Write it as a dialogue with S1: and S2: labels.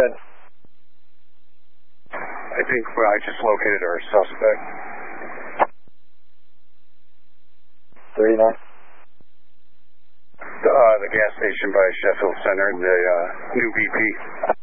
S1: good.
S2: I think I just located our suspect.
S1: 39.
S2: The gas station by Sheffield Center, the new BP.